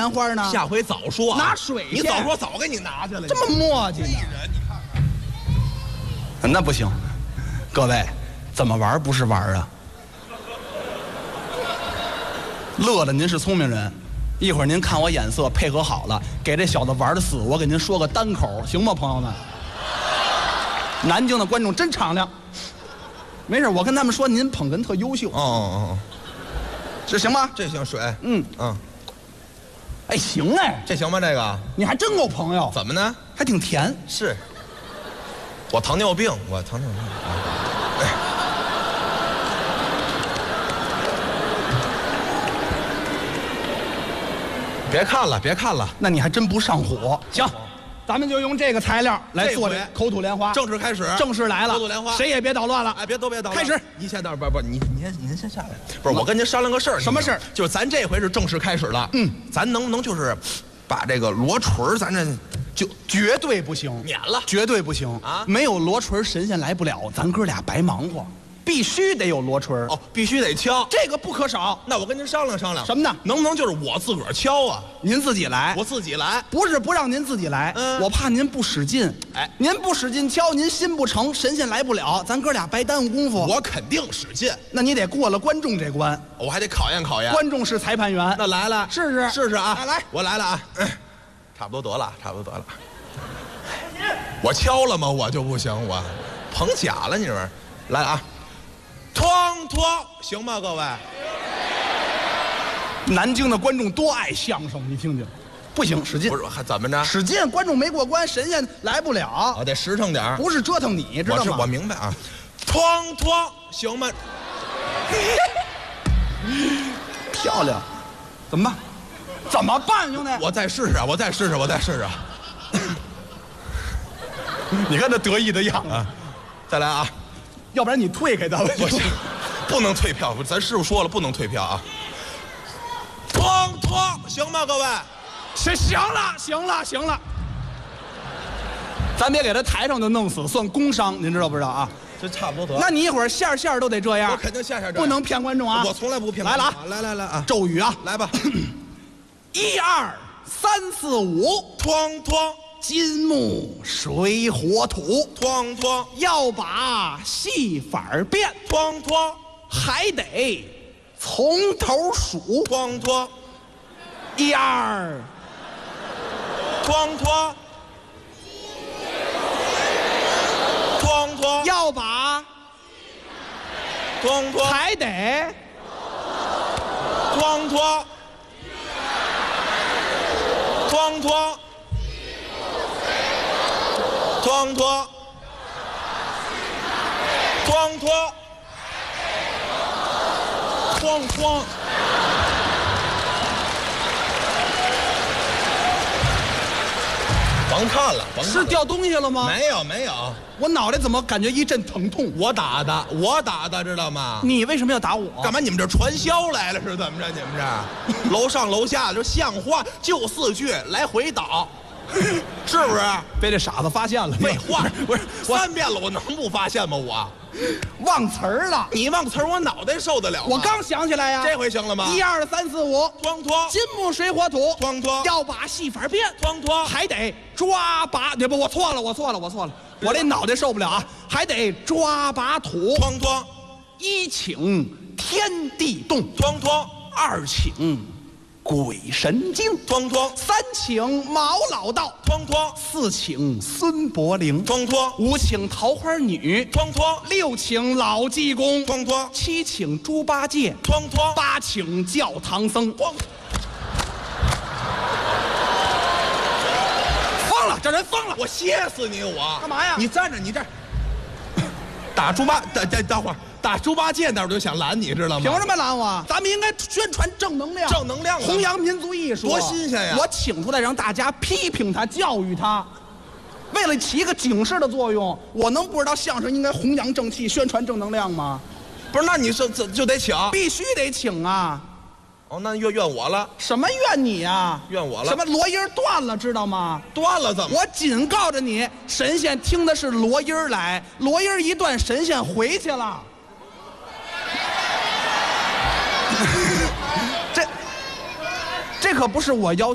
莲花呢？ 下回早说、啊。 拿水去， 你早说早给你拿去了。 这么磨叽呢？ 人，你看看。 那不行，各位，怎么玩不是玩啊？乐了，您是聪明人，一会儿您看我眼色，配合好了，给这小子玩的死，我给您说个单口，行吗，朋友们？南京的观众真敞亮，没事，我跟他们说您捧哏特优秀。 哦， 这行吗？ 这行水。 哎，行哎， 这行吗？这个你还真够朋友。 怎么呢？ 还挺甜。 是，我糖尿病，我糖尿病。别看了，别看了。 那你还真不上火。行，咱们就用这个材料来做这口吐莲花。 正式开始， 正式来了。 口吐莲花， 谁也别捣乱了。 哎，别捣乱。 开始。 您先不，您先下来。不是，我跟您商量个事儿。 什么事儿？ 就是咱这回是正式开始了。咱能不能就是把这个罗锤咱这就绝对不行， 免了， 绝对不行啊！ 没有罗锤神仙来不了，咱哥俩白忙活。必须得有罗锤哦，必须得敲， 这个不可少。 那我跟您商量商量， 什么呢？ 能不能就是我自个儿敲啊？ 您自己来， 我自己来。 不是不让您自己来，我怕您不使劲。 哎， 您不使劲敲，您心不成，神仙来不了，咱哥俩白耽误功夫。 我肯定使劲， 那你得过了观众这关， 我还得考验考验。 观众是裁判员， 那来了， 试试啊！ 来， 我来了啊！差不多得了。我敲了吗？我就不行，我捧假了，你说？来啊！哐哐，行吗，各位？ 南京的观众多爱相声，你听听。不行，使劲。 不是，还怎么着？ 使劲，观众没过关，神仙来不了。 我得实诚点， 不是折腾你，知道吗？ 我明白啊。哐哐，行吗？ 漂亮。怎么办？怎么办，兄弟？ 我再试试。 你看他得意的样子。 再来啊！ 要不然你退开他吧。 不能退票，咱师傅说了不能退票啊。哐哐，行吗，各位？行了。咱别给他抬上就弄死，算工伤，您知道不知道啊？ 这差不多得。那你一会儿线都得这样。 我肯定线不能骗观众啊！ 我从来不骗。 来了啊！ 来啊！ 咒语啊！ 来吧。 1、2、3、4、5， 哐哐。 金木水火土， 哐哐， 要把戏法变， 哐哐， 还得从头数， 哐哐 ，1、2， 哐哐，哐哐， 要把， 哐哐， 还得， 哐哐，哐哐。哐哐，哐哐，哐哐。甭看了， 是掉东西了吗？ 没有， 我脑袋怎么感觉一阵疼痛？ 我打的，知道吗？ 你为什么要打我？ 干嘛？你们这传销来了是怎么着？你们这楼上楼下就像话，就4句来回倒。是不是被这傻子发现了？ 废话，不是3遍了，我能不发现吗？我忘词儿了。 你忘词儿，我脑袋受得了吗？ 我刚想起来呀。 这回行了吗 ？1、2、3、4、5， 哐哐， 金木水火土， 哐哐， 要把戏法变， 哐哐， 还得抓把，不，我错了，我这脑袋受不了啊，还得抓把土， 哐哐 ，1请天地动， 哐哐 ，2请鬼神经， 哐哐 ，3请毛老道， 哐哐 ，4请孙伯龄， 哐哐 ，5请桃花女， 哐哐 ，6请老济公， 哐哐 ，7请猪八戒， 哐哐 ，8请教堂僧， 哐。 疯了，这人疯了！ 我歇死你！我干嘛呀？ 你站着，你这打猪八，等会儿打猪八戒那儿我就想拦你，知道吗？ 凭什么拦我？咱们应该宣传正能量，弘扬民族艺术， 多新鲜呀！ 我请出来让大家批评他、教育他，为了起一个警示的作用，我能不知道相声应该弘扬正气、宣传正能量吗？ 不是，那你是就得请， 必须得请啊！ 哦，那怨我了？ 什么怨你呀？ 怨我了？ 什么罗音断了，知道吗？ 断了怎么？ 我警告着你，神仙听的是罗音来，罗音一断，神仙回去了。这可不是我要求。